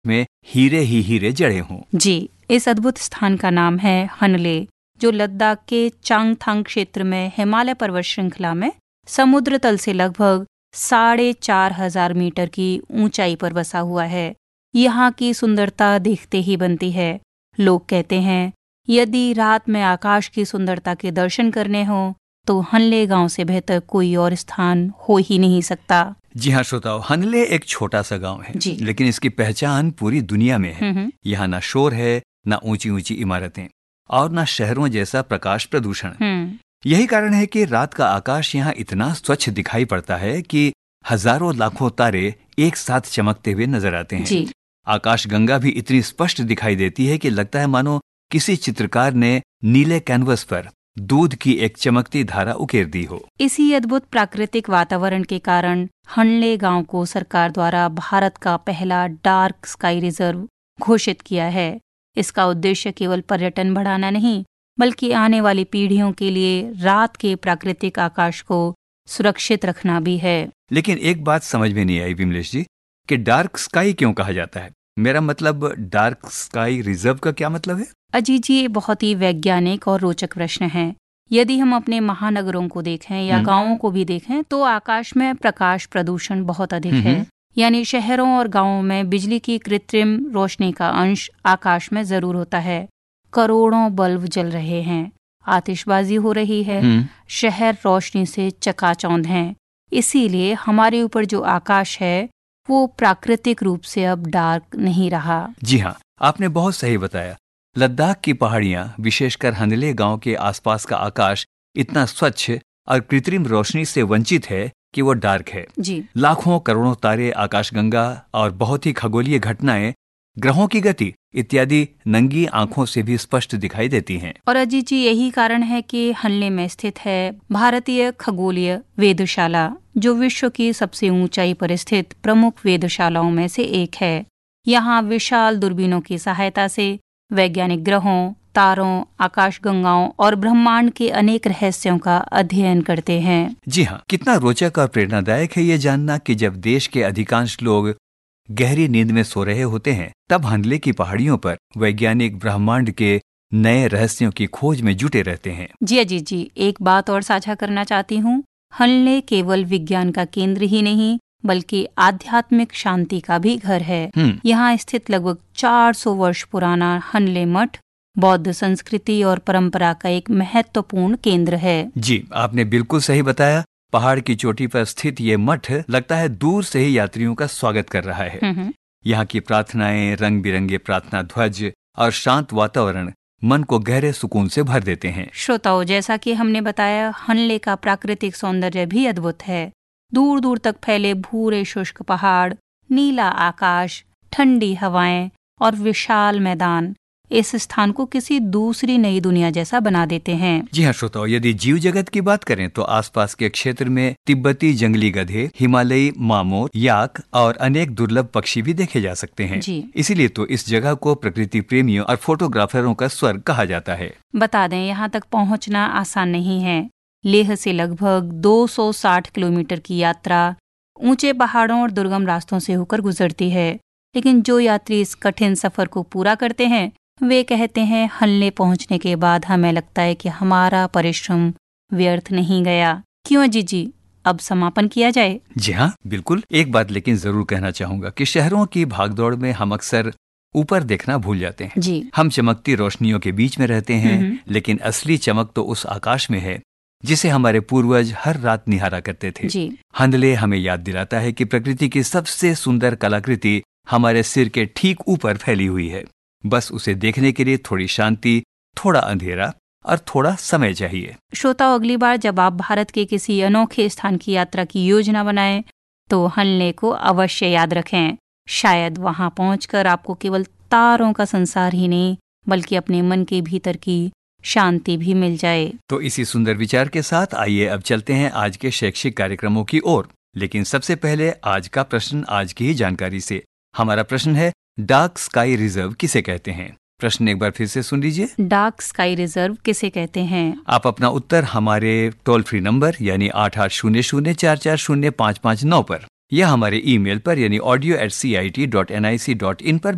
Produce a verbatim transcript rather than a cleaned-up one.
में हीरे ही हीरे जड़े हों। जी, इस अद्भुत स्थान का नाम है हनले, जो लद्दाख के चांगथांग क्षेत्र में हिमालय पर्वत श्रृंखला में समुद्र तल से लगभग साढ़े चार हजार मीटर की ऊंचाई पर बसा हुआ है। यहाँ की सुंदरता देखते ही बनती है। लोग कहते हैं यदि रात में आकाश की सुंदरता के दर्शन करने हो तो हनले गांव से बेहतर कोई और स्थान हो ही नहीं सकता। जी हाँ श्रोताओ, हनले एक छोटा सा गांव है, लेकिन इसकी पहचान पूरी दुनिया में है। यहाँ ना शोर है, ना ऊंची ऊंची इमारतें और ना शहरों जैसा प्रकाश प्रदूषण। यही कारण है कि रात का आकाश यहाँ इतना स्वच्छ दिखाई पड़ता है कि हजारों लाखों तारे एक साथ चमकते हुए नजर आते हैं। आकाश गंगा भी इतनी स्पष्ट दिखाई देती है कि लगता है मानो किसी चित्रकार ने नीले कैनवस पर दूध की एक चमकती धारा उकेर दी हो। इसी अद्भुत प्राकृतिक वातावरण के कारण हनले गांव को सरकार द्वारा भारत का पहला डार्क स्काई रिजर्व घोषित किया है। इसका उद्देश्य केवल पर्यटन बढ़ाना नहीं, बल्कि आने वाली पीढ़ियों के लिए रात के प्राकृतिक आकाश को सुरक्षित रखना भी है। लेकिन एक बात समझ में नहीं आई विमलेश जी, कि डार्क स्काई क्यों कहा जाता है? मेरा मतलब डार्क स्काई रिजर्व का क्या मतलब है? अजीत जी, ये बहुत ही वैज्ञानिक और रोचक प्रश्न है। यदि हम अपने महानगरों को देखें या गांवों को भी देखें तो आकाश में प्रकाश प्रदूषण बहुत अधिक है। यानी शहरों और गांवों में बिजली की कृत्रिम रोशनी का अंश आकाश में जरूर होता है। करोड़ों बल्ब जल रहे हैं, आतिशबाजी हो रही है, शहर रोशनी से चकाचौंध हैं। इसीलिए हमारे ऊपर जो आकाश है वो प्राकृतिक रूप से अब डार्क नहीं रहा। जी हाँ, आपने बहुत सही बताया। लद्दाख की पहाड़ियां, विशेषकर हनले गांव के आसपास का आकाश इतना स्वच्छ और कृत्रिम रोशनी से वंचित है कि वो डार्क है। जी। लाखों करोड़ों तारे, आकाशगंगा और बहुत ही खगोलीय घटनाएं, ग्रहों की गति इत्यादि नंगी आंखों से भी स्पष्ट दिखाई देती हैं। और अजीत जी, यही कारण है कि हनले में स्थित है भारतीय खगोलीय वेधशाला, जो विश्व की सबसे ऊंचाई पर स्थित प्रमुख वेधशालाओं में से एक है। यहाँ विशाल दूरबीनों की सहायता से वैज्ञानिक ग्रहों, तारों, आकाशगंगाओं और ब्रह्मांड के अनेक रहस्यों का अध्ययन करते हैं। जी हाँ, कितना रोचक और प्रेरणादायक है ये जानना कि जब देश के अधिकांश लोग गहरी नींद में सो रहे होते हैं, तब हनले की पहाड़ियों पर वैज्ञानिक ब्रह्मांड के नए रहस्यों की खोज में जुटे रहते हैं। जी अजीत जी, एक बात और साझा करना चाहती हूँ। हनले केवल विज्ञान का केंद्र ही नहीं, बल्कि आध्यात्मिक शांति का भी घर है। यहाँ स्थित लगभग चार सौ वर्ष पुराना हनले मठ बौद्ध संस्कृति और परंपरा का एक महत्वपूर्ण केंद्र है। जी, आपने बिल्कुल सही बताया। पहाड़ की चोटी पर स्थित ये मठ लगता है दूर से ही यात्रियों का स्वागत कर रहा है। यहाँ की प्रार्थनाएं, रंग बिरंगे प्रार्थना ध्वज और शांत वातावरण मन को गहरे सुकून से भर देते हैं। श्रोताओं, जैसा कि हमने बताया, हनले का प्राकृतिक सौंदर्य भी अद्भुत है। दूर दूर तक फैले भूरे शुष्क पहाड़, नीला आकाश, ठंडी हवाएं और विशाल मैदान इस स्थान को किसी दूसरी नई दुनिया जैसा बना देते हैं। जी हाँ श्रोताओ, यदि जीव जगत की बात करें तो आसपास के क्षेत्र में तिब्बती जंगली गधे, हिमालयी मामोर, याक और अनेक दुर्लभ पक्षी भी देखे जा सकते हैं। इसीलिए तो इस जगह को प्रकृति प्रेमियों और फोटोग्राफरों का स्वर्ग कहा जाता है। बता दें, यहाँ तक पहुँचना आसान नहीं है। लेह से लगभग दो सौ साठ किलोमीटर की यात्रा ऊंचे पहाड़ों और दुर्गम रास्तों से होकर गुजरती है। लेकिन जो यात्री इस कठिन सफर को पूरा करते हैं वे कहते हैं हनले पहुंचने के बाद हमें लगता है कि हमारा परिश्रम व्यर्थ नहीं गया। क्यों अजीत जी, अब समापन किया जाए? जी हाँ, बिल्कुल। एक बात लेकिन जरूर कहना चाहूंगा कि शहरों की भागदौड़ में हम अक्सर ऊपर देखना भूल जाते हैं। जी। हम चमकती रोशनियों के बीच में रहते हैं, लेकिन असली चमक तो उस आकाश में है जिसे हमारे पूर्वज हर रात निहारा करते थे। जी। हनले हमें याद दिलाता है कि प्रकृति की सबसे सुंदर कलाकृति हमारे सिर के ठीक ऊपर फैली हुई है। बस उसे देखने के लिए थोड़ी शांति, थोड़ा अंधेरा और थोड़ा समय चाहिए। श्रोताओ, अगली बार जब आप भारत के किसी अनोखे स्थान की यात्रा की योजना बनाएं तो हनले को अवश्य याद रखें। शायद वहां पहुंचकर आपको केवल तारों का संसार ही नहीं, बल्कि अपने मन के भीतर की शांति भी मिल जाए। तो इसी सुंदर विचार के साथ आइए अब चलते हैं आज के शैक्षिक कार्यक्रमों की ओर। लेकिन सबसे पहले आज का प्रश्न आज की ही जानकारी से। हमारा प्रश्न है, डार्क स्काई रिजर्व किसे कहते हैं? प्रश्न एक बार फिर से सुन लीजिए। डार्क स्काई रिजर्व किसे कहते हैं? आप अपना उत्तर हमारे टोल फ्री नंबर यानी आठ आठ शून्य शून्य चार चार शून्य पाँच पाँच नौ पर या हमारे ईमेल पर यानी audio eight C I T dot N I C dot in पर